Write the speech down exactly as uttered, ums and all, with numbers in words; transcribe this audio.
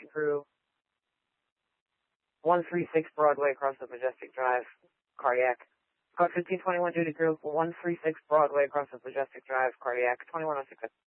crew. one three six Broadway across the Majestic Drive, cardiac. Code fifteen twenty-one duty crew, one three six Broadway across the Majestic Drive, cardiac, twenty-one oh six.